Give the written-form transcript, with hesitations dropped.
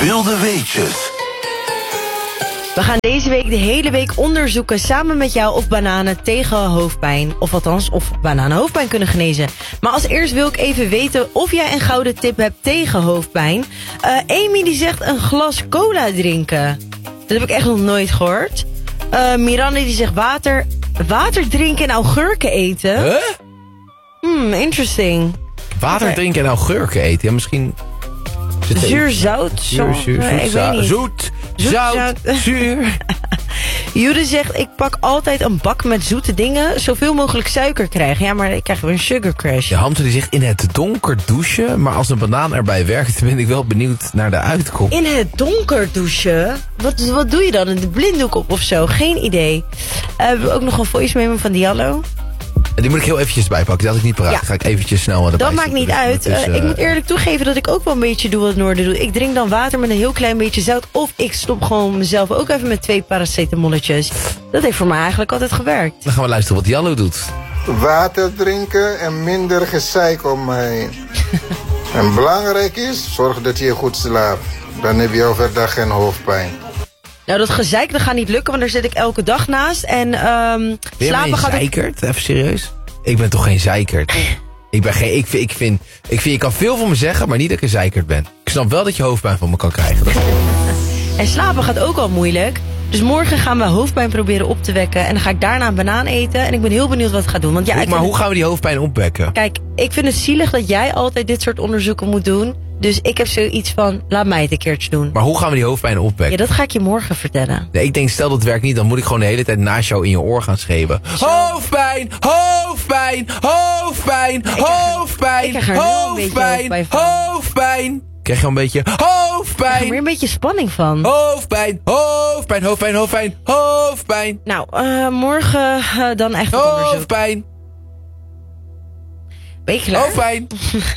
Wilde weetjes. We gaan deze week de hele week onderzoeken samen met jou of bananen tegen hoofdpijn, of bananen hoofdpijn kunnen genezen. Maar als eerst wil ik even weten of jij een gouden tip hebt tegen hoofdpijn. Amy die zegt een glas cola drinken. Dat heb ik echt nog nooit gehoord. Miranda die zegt water drinken en augurken eten. Huh? Interesting. Water drinken en augurken eten. Ja, misschien... Zuur, zout, Zoet, zout, zuur. Jude zegt, ik pak altijd een bak met zoete dingen, zoveel mogelijk suiker krijgen. Ja, maar ik krijg weer een sugar crash. Ja, Hamza die zegt in het donker douchen, maar als een banaan erbij werkt, ben ik wel benieuwd naar de uitkomst. In het donker douchen? Wat doe je dan? Een blinddoek op of zo? Geen idee. We hebben ook nog een voice memo van Diallo. Die moet ik heel eventjes bijpakken, die had ik niet paraat. Ja. Ga ik eventjes snel erbij Dat maakt niet uit. Ik moet eerlijk toegeven dat ik ook wel een beetje doe wat het Noorden doet. Ik drink dan water met een heel klein beetje zout. Of ik stop gewoon mezelf ook even met 2 paracetamolletjes. Dat heeft voor mij eigenlijk altijd gewerkt. Dan gaan we luisteren wat Diallo doet. Water drinken en minder gezeik om me heen. En belangrijk is, zorg dat je goed slaapt. Dan heb je overdag geen hoofdpijn. Nou, dat gezeik dat gaat niet lukken, want daar zit ik elke dag naast. En slapen gaat zeikert? Even serieus? Ik ben toch geen zeikert? Ik vind, je kan veel van me zeggen, maar niet dat ik een zeikert ben. Ik snap wel dat je hoofdpijn van me kan krijgen. En slapen gaat ook al moeilijk. Dus morgen gaan we hoofdpijn proberen op te wekken. En dan ga ik daarna een banaan eten. En ik ben heel benieuwd wat het gaat doen. Want ja, hoe gaan we die hoofdpijn opwekken? Kijk, ik vind het zielig dat jij altijd dit soort onderzoeken moet doen. Dus ik heb zoiets van, laat mij het een keertje doen. Maar hoe gaan we die hoofdpijn opwekken? Ja, dat ga ik je morgen vertellen. Nee, ik denk, stel dat het werkt niet, dan moet ik gewoon de hele tijd naast jou in je oor gaan schreeuwen. Hoofdpijn, hoofdpijn, hoofdpijn, hoofdpijn, hoofdpijn, hoofdpijn. Krijg je al een beetje hoofdpijn? Ik heb er weer een beetje spanning van. Hoofdpijn, hoofdpijn, hoofdpijn, hoofdpijn, hoofdpijn. Nou, morgen dan echt een onderzoek. Hoofdpijn. Ben je klaar? Hoofdpijn.